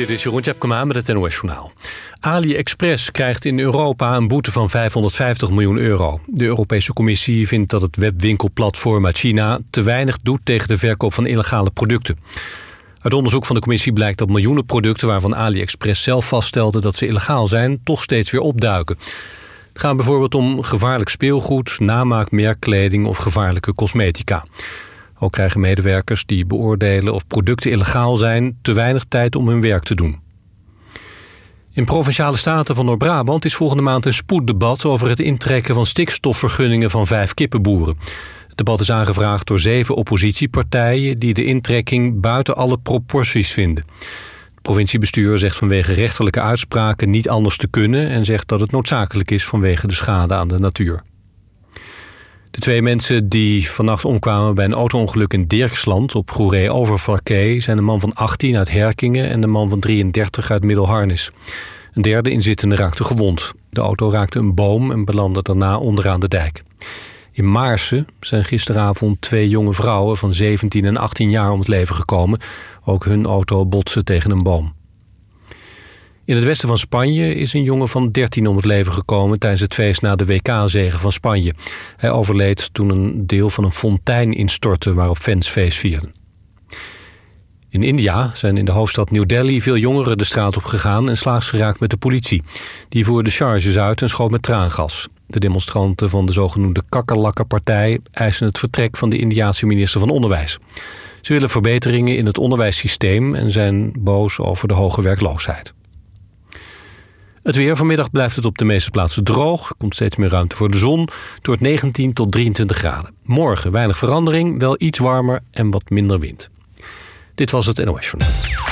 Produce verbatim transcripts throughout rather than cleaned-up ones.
Dit is Jeroen Tjepkema met het N O S-journaal. AliExpress krijgt in Europa een boete van vijfhonderdvijftig miljoen euro. De Europese Commissie vindt dat het webwinkelplatform uit China te weinig doet tegen de verkoop van illegale producten. Uit onderzoek van de Commissie blijkt dat miljoenen producten waarvan AliExpress zelf vaststelde dat ze illegaal zijn, toch steeds weer opduiken. Het gaat bijvoorbeeld om gevaarlijk speelgoed, namaakmerkkleding of gevaarlijke cosmetica. Ook krijgen medewerkers die beoordelen of producten illegaal zijn te weinig tijd om hun werk te doen. In Provinciale Staten van Noord-Brabant is volgende maand een spoeddebat over het intrekken van stikstofvergunningen van vijf kippenboeren. Het debat is aangevraagd door zeven oppositiepartijen die de intrekking buiten alle proporties vinden. Het provinciebestuur zegt vanwege rechterlijke uitspraken niet anders te kunnen en zegt dat het noodzakelijk is vanwege de schade aan de natuur. De twee mensen die vannacht omkwamen bij een auto-ongeluk in Dirksland op Goeree-Overflakkee zijn een man van achttien uit Herkingen en een man van drieëndertig uit Middelharnis. Een derde inzittende raakte gewond. De auto raakte een boom en belandde daarna onderaan de dijk. In Maarsen zijn gisteravond twee jonge vrouwen van zeventien en achttien jaar om het leven gekomen. Ook hun auto botste tegen een boom. In het westen van Spanje is een jongen van dertien om het leven gekomen tijdens het feest na de W K-zege van Spanje. Hij overleed toen een deel van een fontein instortte waarop fans feest vierden. In India zijn in de hoofdstad New Delhi veel jongeren de straat op gegaan en slaags geraakt met de politie. Die voerde charges uit en schoot met traangas. De demonstranten van de zogenoemde kakkerlakkenpartij eisen het vertrek van de Indiase minister van Onderwijs. Ze willen verbeteringen in het onderwijssysteem en zijn boos over de hoge werkloosheid. Het weer. Vanmiddag blijft het op de meeste plaatsen droog. Er komt steeds meer ruimte voor de zon. Het wordt negentien tot drieëntwintig graden. Morgen weinig verandering, wel iets warmer en wat minder wind. Dit was het N O S-journaal.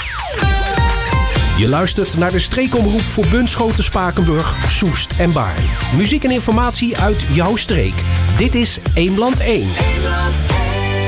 Je luistert naar de streekomroep voor Bunschoten, Spakenburg, Soest en Baarn. Muziek en informatie uit jouw streek. Dit is Eemland één. Eemland één.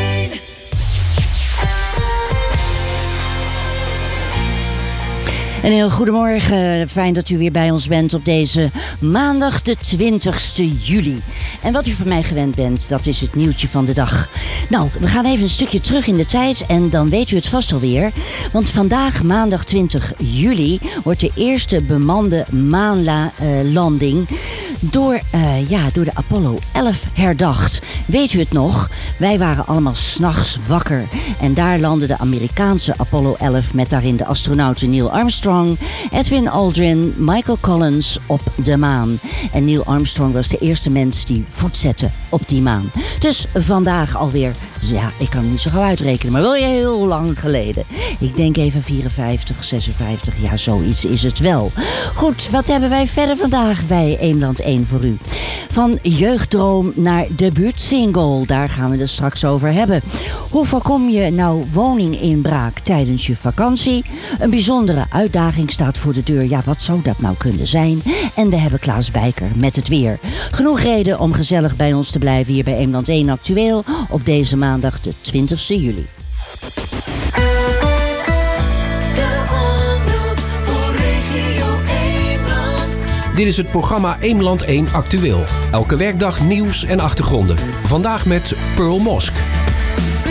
Een heel goedemorgen. Fijn dat u weer bij ons bent op deze maandag de twintigste juli. En wat u van mij gewend bent, dat is het nieuwtje van de dag. Nou, we gaan even een stukje terug in de tijd en dan weet u het vast alweer. Want vandaag, maandag twintig juli, wordt de eerste bemande maanlanding door, uh, ja, door de Apollo elf herdacht. Weet u het nog? Wij waren allemaal 's nachts wakker. En daar landde de Amerikaanse Apollo elf met daarin de astronauten Neil Armstrong, Edwin Aldrin, Michael Collins op de maan. En Neil Armstrong was de eerste mens die voet zette op die maan. Dus vandaag alweer, ja, ik kan het niet zo gauw uitrekenen, maar wel heel lang geleden. Ik denk even vierenvijftig, zesenvijftig, ja, zoiets is het wel. Goed, wat hebben wij verder vandaag bij Eemland één voor u? Van jeugddroom naar debuutsingle, daar gaan we het straks over hebben. Hoe voorkom je nou woninginbraak tijdens je vakantie? Een bijzondere uitdaging staat voor de deur. Ja, wat zou dat nou kunnen zijn? En we hebben Klaas Bijker met het weer. Genoeg reden om gezellig bij ons te blijven hier bij Eemland één Actueel op deze maandag de twintigste juli. Dit is het programma Eemland één Actueel. Elke werkdag nieuws en achtergronden. Vandaag met Pearl Mosk.